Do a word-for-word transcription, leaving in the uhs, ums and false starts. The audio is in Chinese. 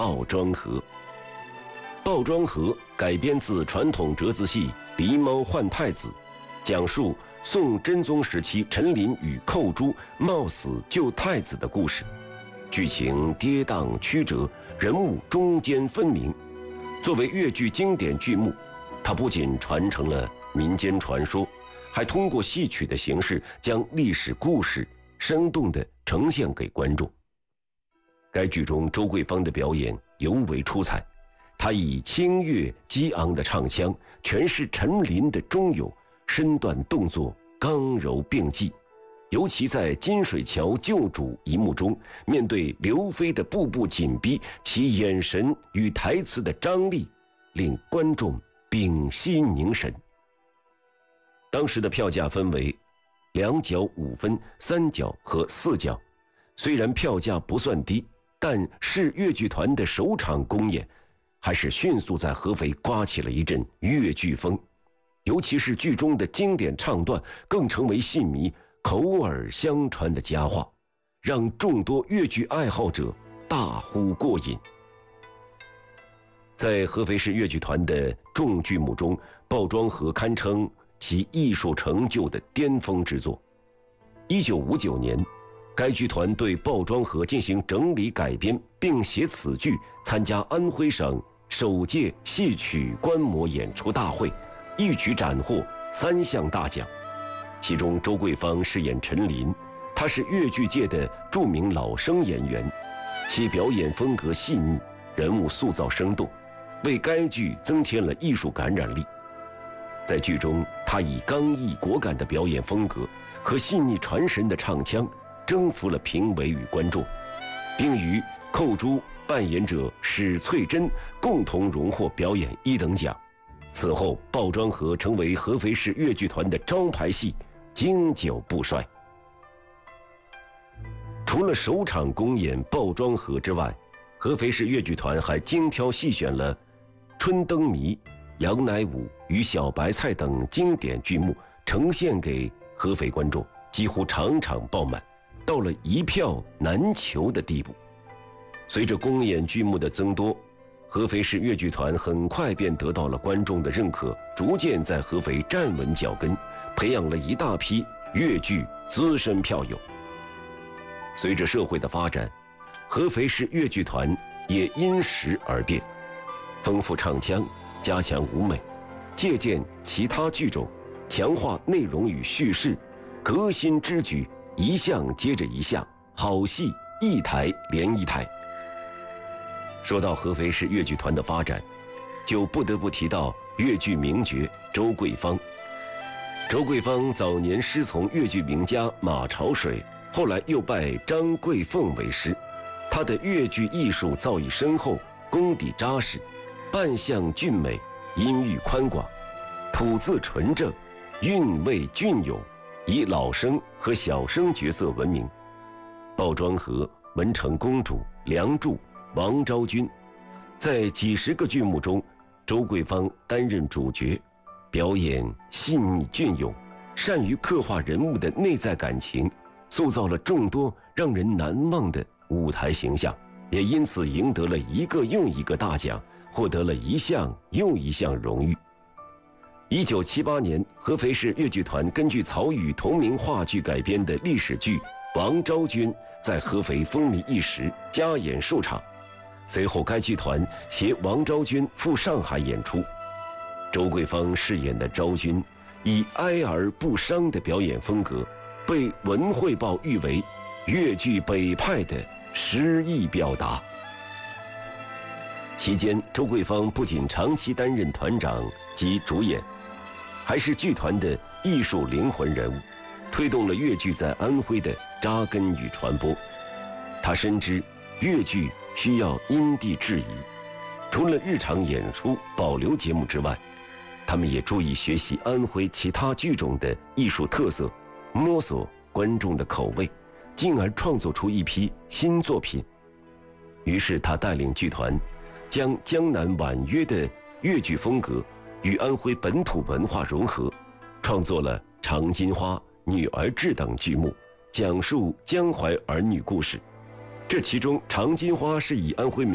鲍庄河》。《鲍庄河》改编自传统折子戏《狸猫换太子》，讲述宋真宗时期陈琳与寇珠冒死救太子的故事，剧情跌宕曲折，人物中间分明。作为粤剧经典剧目，它不仅传承了民间传说，还通过戏曲的形式将历史故事生动地呈现给观众。该剧中周桂芳的表演尤为出彩，她以清越激昂的唱腔诠释陈琳的忠勇，身段动作刚柔并济。尤其在金水桥救主一幕中，面对刘飞的步步紧逼，其眼神与台词的张力令观众屏息凝神。当时的票价分为两角五分、三角和四角，虽然票价不算低，但市粤剧团的首场公演还是迅速在合肥刮起了一阵粤剧风，尤其是剧中的经典唱段更成为戏迷口耳相传的佳话，让众多粤剧爱好者大呼过瘾。在合肥市粤剧团的众剧目中，《鲍庄河》堪称其艺术成就的巅峰之作。一九五九年，该剧团对《鲍庄河》进行整理改编，并携此剧参加安徽省首届戏曲观摩演出大会，一举斩获三项大奖。其中周桂芳饰演陈琳，她是粤剧界的著名老生演员，其表演风格细腻，人物塑造生动，为该剧增添了艺术感染力。在剧中，她以刚毅果敢的表演风格和细腻传神的唱腔征服了评委与观众，并与寇珠扮演者史翠珍共同荣获表演一等奖。此后，《鲍庄河》成为合肥市粤剧团的招牌戏，经久不衰。除了首场公演《鲍庄河》之外，合肥市粤剧团还精挑细选了《春灯谜》、《杨乃武》与《小白菜》等经典剧目，呈现给合肥观众，几乎场场爆满，到了一票难求的地步。随着公演剧目的增多，合肥市粤剧团很快便得到了观众的认可，逐渐在合肥站稳脚跟，培养了一大批粤剧资深票友。随着社会的发展，合肥市粤剧团也因时而变，丰富唱腔，加强舞美，借鉴其他剧种，强化内容与叙事，革新之举一项接着一项，好戏一台连一台。说到合肥市粤剧团的发展，就不得不提到粤剧名角周桂芳。周桂芳早年师从粤剧名家马朝水，后来又拜张桂凤为师。她的粤剧艺术造诣深厚，功底扎实，扮相俊美，音域宽广，吐字纯正，韵味隽永，以老生和小生角色闻名。鲍庄河、文成公主、梁祝、王昭君，在几十个剧目中，周桂芳担任主角，表演细腻隽永，善于刻画人物的内在感情，塑造了众多让人难忘的舞台形象，也因此赢得了一个又一个大奖，获得了一项又一项荣誉。一九七八年，合肥市粤剧团根据曹禺同名话剧改编的历史剧《王昭君》在合肥风靡一时，加演数场。随后该剧团携王昭君赴上海演出，周桂芳饰演的昭君以哀而不伤的表演风格，被《文汇报》誉为粤剧北派的诗意表达。期间，周桂芳不仅长期担任团长及主演，还是剧团的艺术灵魂人物，推动了粤剧在安徽的扎根与传播。他深知粤剧需要因地制宜，除了日常演出保留节目之外，他们也注意学习安徽其他剧种的艺术特色，摸索观众的口味，进而创作出一批新作品。于是他带领剧团将江南婉约的粤剧风格与安徽本土文化融合，创作了《长金花》《女儿志》等剧目，讲述江淮儿女故事。这其中《长金花》是以安徽